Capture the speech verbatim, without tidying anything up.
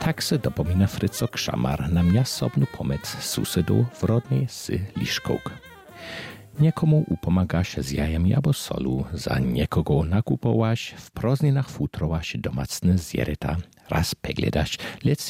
Tak se dopomina Fryco Krzamar na mniasobnu pomec susedu w rodnej z Liszkołk. Niekomu upomagasz z jajami albo solu, za niekogo nakupowaś, w prozninach futrowaś domacne zjeryta, raz pegledaś, lec